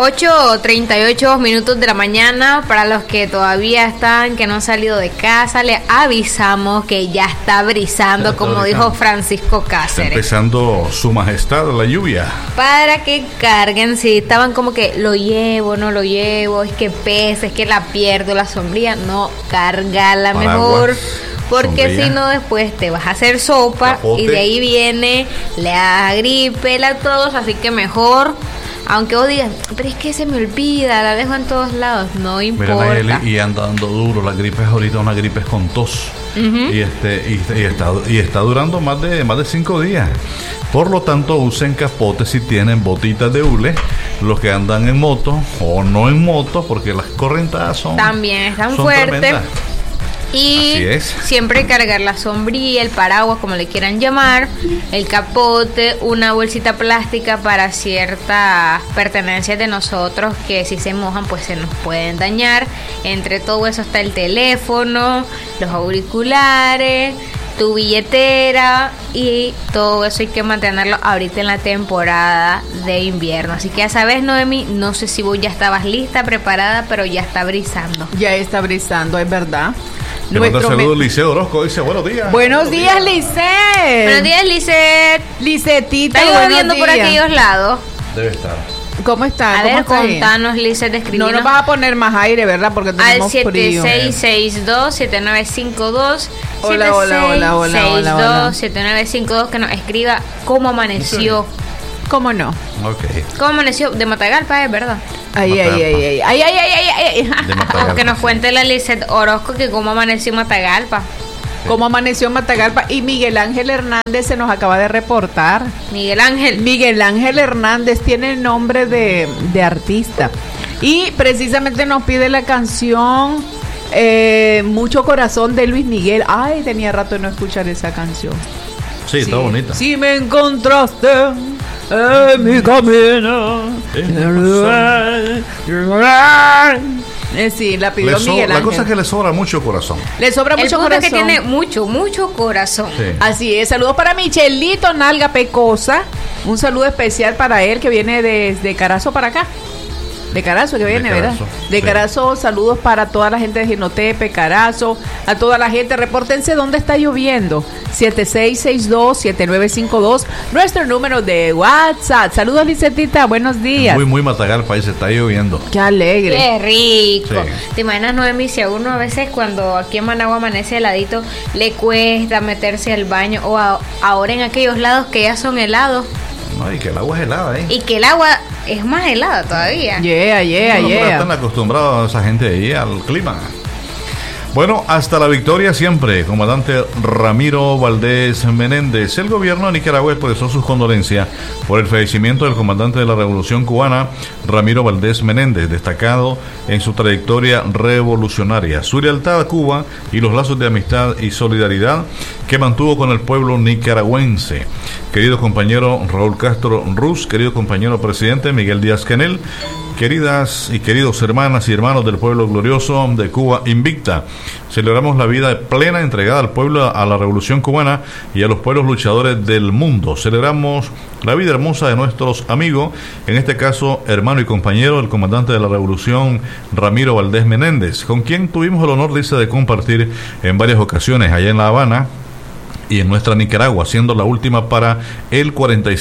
8:38 minutos de la mañana. Para los que todavía están, que no han salido de casa, les avisamos que ya está brisando, como dijo Francisco Cáceres. Está empezando su majestad la lluvia. Para que carguen, si estaban como que lo llevo, no lo llevo, es que pesa, es que la pierdo, la sombrilla, no, cárgala mejor. Porque sombrilla. Si no, después te vas a hacer sopa y de ahí viene la gripe, la tos, así que mejor. Aunque vos digas, pero es que se me olvida, la dejo en todos lados, no importa. Mira, Nayeli, y anda dando duro, la gripe es ahorita una gripe con tos. Y está durando más de 5 días. Por lo tanto, usen capote si tienen botitas de hule, los que andan en moto o no en moto, porque las correntadas también están fuertes. Tremendas. Y siempre cargar la sombrilla, el paraguas, como le quieran llamar, el capote, una bolsita plástica para ciertas pertenencias de nosotros que si se mojan pues se nos pueden dañar. Entre todo eso está el teléfono, los auriculares, tu billetera y todo eso hay que mantenerlo ahorita en la temporada de invierno. Así que ya sabes, Noemi, no sé si vos ya estabas lista, preparada, pero ya está brisando. Ya está brisando, es verdad. Le manda saludos Lisset Orozco, dice buenos días. Buenos días, Lisset. Buenos días, Lisset. Lissetita, ¿está lloviendo por aquellos lados? Debe estar. ¿Cómo está? A ver, contanos, Lisset, escribinos. No nos vas a poner más aire, ¿verdad? Porque tenemos frío. Al 7662-7952. Hola. 7662-7952, que nos escriba cómo amaneció. ¿Cómo no? Okay. ¿Cómo amaneció? De Matagalpa, es verdad. Ay. O que nos cuente la Lisset Orozco que cómo amaneció Matagalpa. Cómo amaneció Matagalpa. Y Miguel Ángel Hernández se nos acaba de reportar. Miguel Ángel Hernández tiene el nombre de artista. Y precisamente nos pide la canción Mucho Corazón de Luis Miguel. Ay, tenía rato de no escuchar esa canción. Sí, está bonita. Si me encontraste en mi camino. Sí, la pidió Miguel Ángel. La cosa es que le sobra mucho corazón. Le sobra mucho corazón. Es que tiene mucho corazón. Sí. Así es. Saludos para Michelito Nalga Pecosa. Un saludo especial para él que viene desde Carazo para acá. De Carazo que viene, ¿verdad? De Carazo, saludos para toda la gente de Jinotepe, Carazo, a toda la gente. Repórtense dónde está lloviendo. 7662-7952, nuestro número de WhatsApp. Saludos, Lisetita, buenos días. Muy Matagalpa, ahí se está lloviendo. Qué alegre. Qué rico. Sí. ¿Te imaginas, Noemi, si a uno a veces cuando aquí en Managua amanece heladito, le cuesta meterse al baño o ahora en aquellos lados que ya son helados? No, y que el agua es helada, Y que el agua es más helada todavía. Yeah. Están acostumbrados a esa gente ahí al clima. Bueno, hasta la victoria siempre, comandante Ramiro Valdés Menéndez. El gobierno de Nicaragua expresó sus condolencias por el fallecimiento del comandante de la Revolución Cubana, Ramiro Valdés Menéndez, destacado en su trayectoria revolucionaria, su lealtad a Cuba y los lazos de amistad y solidaridad que mantuvo con el pueblo nicaragüense. Querido compañero Raúl Castro Ruz, querido compañero presidente Miguel Díaz-Canel, queridas y queridos hermanas y hermanos del pueblo glorioso de Cuba invicta, celebramos la vida plena entregada al pueblo, a la Revolución Cubana y a los pueblos luchadores del mundo. Celebramos la vida hermosa de nuestros amigos, en este caso hermano y compañero, el comandante de la Revolución, Ramiro Valdés Menéndez, con quien tuvimos el honor, dice, de compartir en varias ocasiones allá en La Habana y en nuestra Nicaragua, siendo la última para el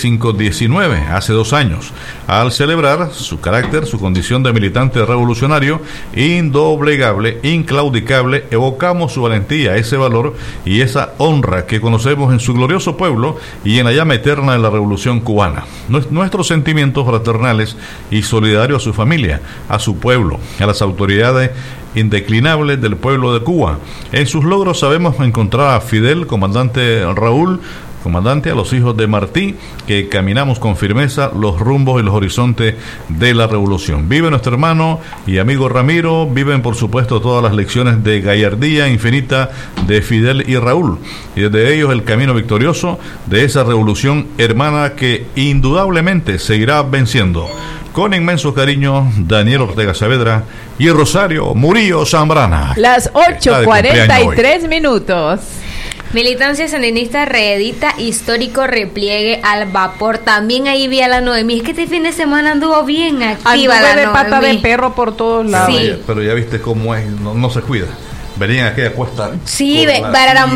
45-19, hace 2 años, al celebrar su carácter, su condición de militante revolucionario, indoblegable, inclaudicable, evocamos su valentía, ese valor y esa honra que conocemos en su glorioso pueblo y en la llama eterna de la Revolución Cubana. Nuestros sentimientos fraternales y solidarios a su familia, a su pueblo, a las autoridades indeclinables del pueblo de Cuba. En sus logros sabemos encontrar a Fidel, comandante Raúl, comandante, a los hijos de Martí, que caminamos con firmeza los rumbos y los horizontes de la revolución. Vive nuestro hermano y amigo Ramiro, viven por supuesto todas las lecciones de gallardía infinita de Fidel y Raúl, y desde ellos el camino victorioso de esa revolución hermana que indudablemente seguirá venciendo. Con inmenso cariño, Daniel Ortega Saavedra y Rosario Murillo Zambrana. Las 8:43 minutos. Militancia sandinista reedita histórico repliegue al vapor. También ahí vi a la Noemí. Es que este fin de semana anduvo bien activa la Noemí. De pata de perro por todos lados. Sí. Pero ya viste cómo es, no se cuida. Venían aquí a cuesta. Sí, bararán,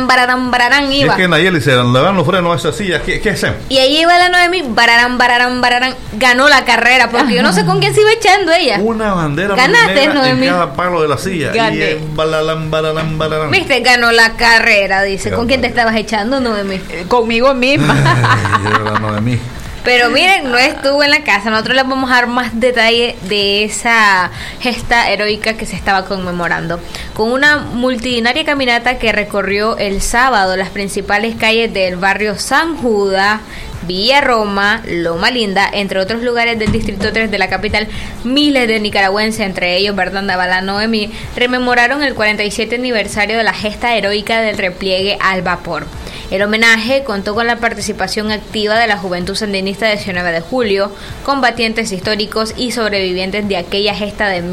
iba. Es que Nayeli se le dan los frenos a esa silla. ¿Qué hacen? Y ahí iba la Noemí, bararán. Ganó la carrera, porque yo no sé con quién se iba echando ella. Una bandera Ganaste, Noemí. en cada palo de la silla. Gané. Y bararán. Viste, ganó la carrera, dice. ¿Con quién te estabas echando, Noemí? Conmigo misma. La Noemí. Pero miren, no estuvo en la casa. Nosotros les vamos a dar más detalle de esa gesta heroica que se estaba conmemorando. Con una multitudinaria caminata que recorrió el sábado las principales calles del barrio San Judas, Villa Roma, Loma Linda, entre otros lugares del Distrito 3 de la capital, miles de nicaragüenses, entre ellos Bertanda Bala Noemí, rememoraron el 47 aniversario de la gesta heroica del repliegue al vapor. El homenaje contó con la participación activa de la Juventud Sandinista de 19 de julio, combatientes históricos y sobrevivientes de aquella gesta de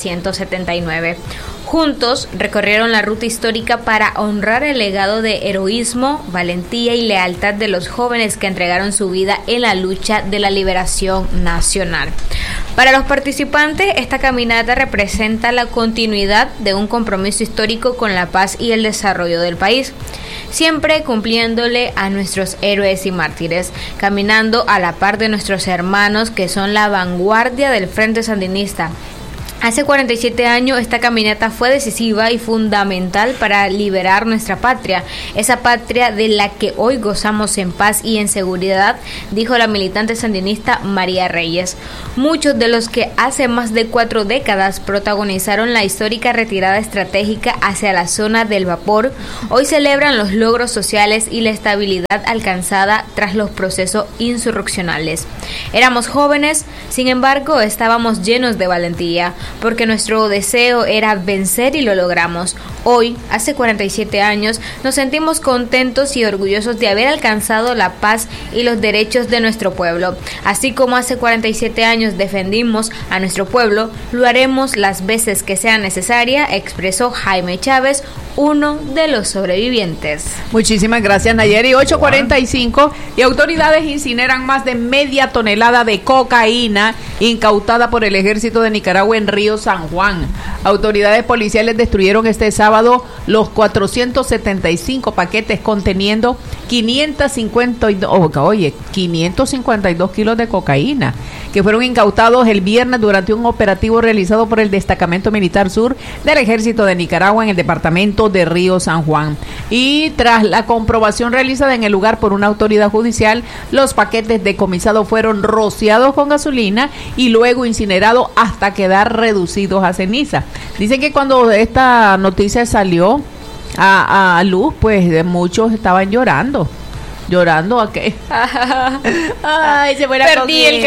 1979. Juntos recorrieron la ruta histórica para honrar el legado de heroísmo, valentía y lealtad de los jóvenes que entregaron su vida en la lucha de la liberación nacional. Para los participantes, esta caminata representa la continuidad de un compromiso histórico con la paz y el desarrollo del país, siempre cumpliéndole a nuestros héroes y mártires, caminando a la par de nuestros hermanos que son la vanguardia del Frente Sandinista. Hace 47 años esta caminata fue decisiva y fundamental para liberar nuestra patria, esa patria de la que hoy gozamos en paz y en seguridad, dijo la militante sandinista María Reyes. Muchos de los que hace más de 4 décadas protagonizaron la histórica retirada estratégica hacia la zona del vapor, hoy celebran los logros sociales y la estabilidad alcanzada tras los procesos insurreccionales. Éramos jóvenes, sin embargo, estábamos llenos de valentía, porque nuestro deseo era vencer y lo logramos. Hoy, hace 47 años, nos sentimos contentos y orgullosos de haber alcanzado la paz y los derechos de nuestro pueblo. Así como hace 47 años defendimos a nuestro pueblo, lo haremos las veces que sea necesaria, expresó Jaime Chávez, uno de los sobrevivientes. Muchísimas gracias, Nayeri. 8:45 y autoridades incineran más de media tonelada de cocaína incautada por el ejército de Nicaragua en Río San Juan. Autoridades policiales destruyeron este sábado los 475 paquetes conteniendo 552 kilos de cocaína que fueron incautados el viernes durante un operativo realizado por el Destacamento Militar Sur del Ejército de Nicaragua en el departamento de Río San Juan. Y tras la comprobación realizada en el lugar por una autoridad judicial, los paquetes decomisados fueron rociados con gasolina y luego incinerados hasta quedar reducidos a ceniza. Dicen que cuando esta noticia salió a luz, pues muchos estaban llorando a que ay, se fue la perdí el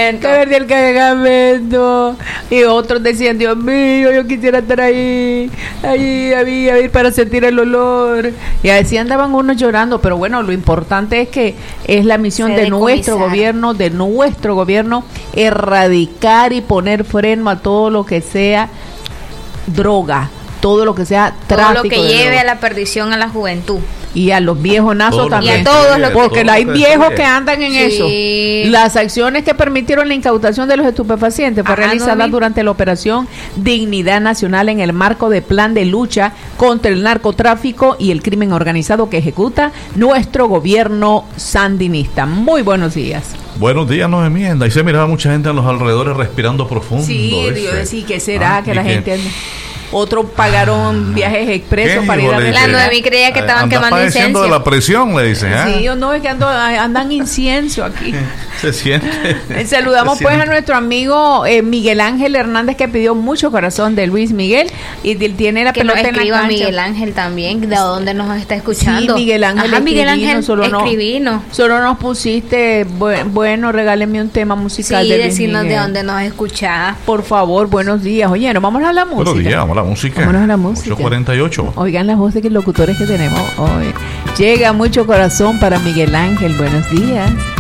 cargamento y otros decían, Dios mío, yo quisiera estar ahí para sentir el olor, y así andaban unos llorando. Pero bueno, lo importante es que es la misión de nuestro gobierno erradicar y poner freno a todo lo que sea droga, todo lo que sea tráfico, todo lo que lleve a la perdición a la juventud y a los viejonazos también, y a todos los, porque hay viejos que andan en eso. Las acciones que permitieron la incautación de los estupefacientes fue realizada durante la operación Dignidad Nacional en el marco de plan de lucha contra el narcotráfico y el crimen organizado que ejecuta nuestro gobierno sandinista. Muy buenos días. Buenos días, nos enmienda. Y se miraba mucha gente a los alrededores respirando profundo. Sí, Dios, sí, ¿qué será? Que la gente... Otros pagaron viajes expresos para ir a ver. La Noemí creía que estaban quemando incienso. De la presión, le dicen. Sí, no, es que andan incienso aquí. Se siente. Saludamos pues a nuestro amigo Miguel Ángel Hernández, que pidió mucho corazón de Luis Miguel, y tiene la pelota en la cancha. Miguel Ángel también, ¿de dónde nos está escuchando? Sí, Miguel Ángel. Ajá, Miguel Ángel, solo nos pusiste, bueno, regáleme un tema musical de Luis decirnos Miguel. De dónde nos escuchás. Por favor, buenos días. Oye, nos vamos a la música. Buenos días, la música. Vámonos a la música. 8:48. Oigan las voces que locutores que tenemos hoy. Llega mucho corazón para Miguel Ángel. Buenos días.